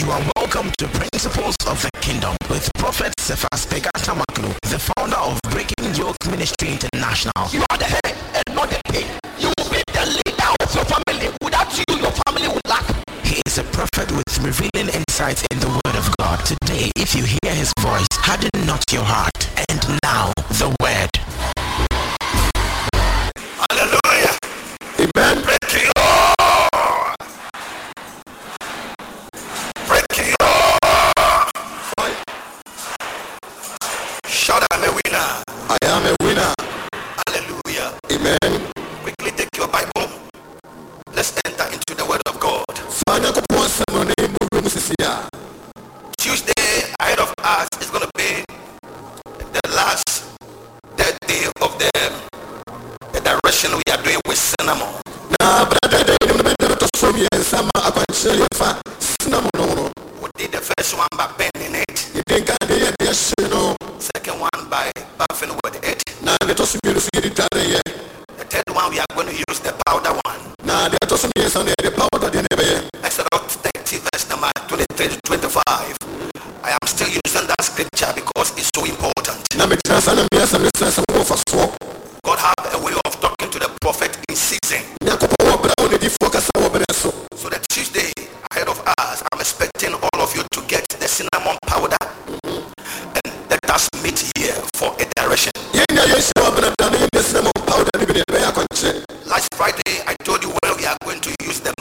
You are welcome to Principles of the Kingdom with Prophet Cephas Tegatamaklu, the founder of Breaking Yoke Ministry International. You are the head and not the tail. You will be the leader of your family. Without you, your family will lack. He is a prophet with revealing insights in the Word of God. Today, if you hear his voice, harden not your heart. And now, the Word. Hallelujah. Amen. Breaking Yoke. Breaking Yoke. Shout, I'm a winner. I am a winner. Hallelujah. Amen. Quickly take your Bible. Let's enter into the Word of God. Tuesday ahead of us is going to be the last third day of the direction we are doing with cinnamon. We did the first one by bending it, second one by buffing with it, the third one we are going to use the powder one. Exodus 30 verse number 23 to 25. I am still using that scripture because it's so important. God have a way of talking to the prophet in season. So that Tuesday ahead of us, I'm expecting all of you to get the cinnamon powder and let us meet here for a direction. Last Friday I told you where we are going to use them.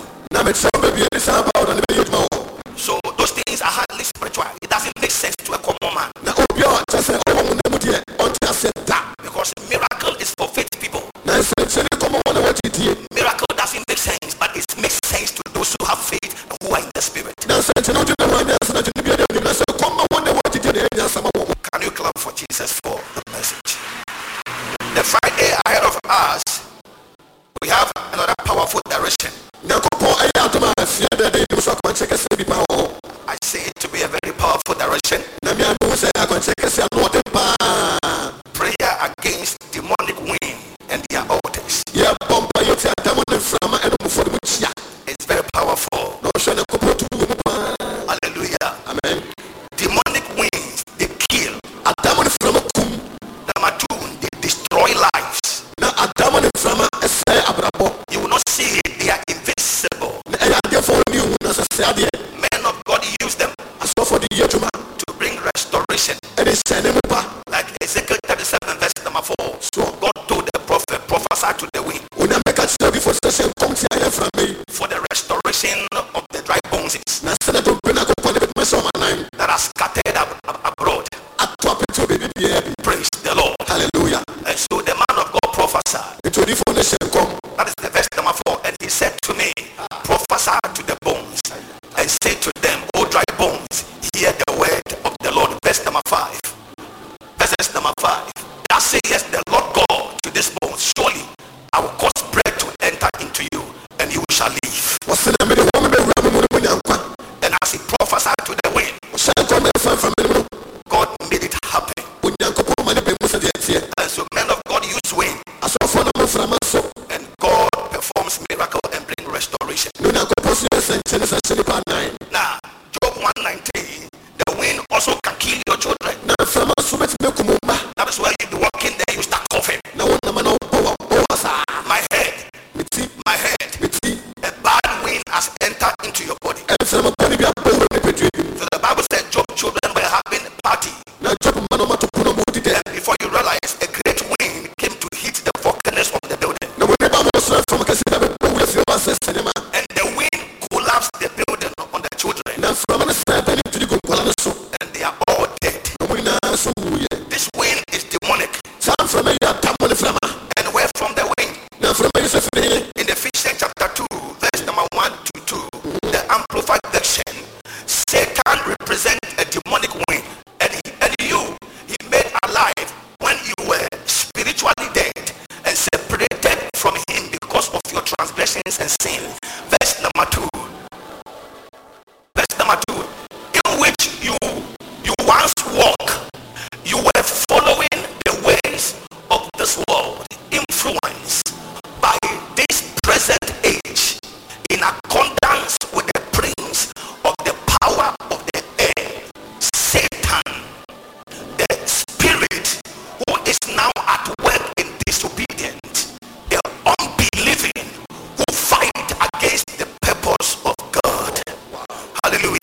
So those things are hardly spiritual. It doesn't make sense to a common man. Because miracle is for faith people. Miracle doesn't make sense, but it makes sense to those who have faith and who are in the spirit. Can you clap for Jesus for the message? The Friday ahead of us, we have another powerful direction. I say it to be a very powerful direction. Prayer against demonic wind and their altars. It's very powerful. Hallelujah. Amen. Demonic winds, they kill. Number two, they destroy lives. You will not see it, they are invisible. Men of God use them to bring restoration. Like Ezekiel 37 verse number 4. God told the prophet, prophesy to the wind for the restoration of the dry bones that are scattered abroad. Praise the Lord. Hallelujah. And so the man of God prophesied. That is the verse number 4. And he said to me, prophesy to the bones and say to them, O dry bones, hear the word of the Lord. Verse number 5. Verse number 5. Thou sayest the Lord God to this bones, surely I will cause breath to enter into you, and you shall live. And as he prophesied to the wind, God made it happen. And so men of God use wind, and God performs miracle and bring restoration. Now, Job 119, the wind also can kill your children. That is why you be walking there, you start coughing. My head, a bad wind has entered into your body. So the Bible said Job's children were having a party. And before you realize, a great wind came to hit the furnace of the building. And the wind collapsed the building on the children. And they are all dead. This wind is demonic. And where from the wind? In Ephesians chapter 2, verse number 1 to 2, the Amplified Version, Satan represents a demonic wind, and he made alive when you were spiritually dead and separated from him because of your transgressions and sin. Verse number 2. Verse number 2. In which you once walk, you were following the ways of this world, influenced by this present age, in accordance with the prince of the power Hallelujah.